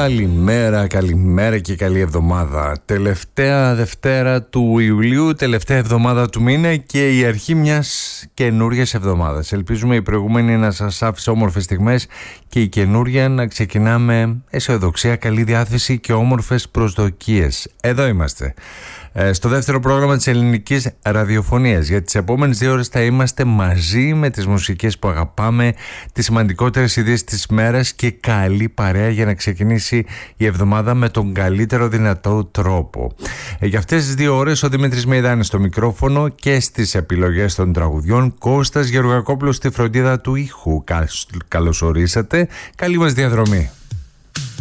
Καλημέρα, καλημέρα και καλή εβδομάδα. Τελευταία Δευτέρα του Ιουλίου, τελευταία εβδομάδα του μήνα και η αρχή μιας καινούριας εβδομάδας. Ελπίζουμε η προηγούμενη να σας άφησε όμορφες στιγμές και η καινούρια να ξεκινά με αισιοδοξία, καλή διάθεση και όμορφες προσδοκίες. Εδώ είμαστε. Στο δεύτερο πρόγραμμα της ελληνικής ραδιοφωνίας. Για τις επόμενες 2 ώρες θα είμαστε μαζί με τις μουσικές που αγαπάμε, τις σημαντικότερες ειδήσεις της μέρας και καλή παρέα για να ξεκινήσει η εβδομάδα με τον καλύτερο δυνατό τρόπο. Για αυτές τις 2 ώρες ο Δημήτρης Μεϊδάνης στο μικρόφωνο και στις επιλογές των τραγουδιών, Κώστας Γεωργακόπουλος στη φροντίδα του ήχου. Καλώς ορίσατε, καλή μας διαδρομή.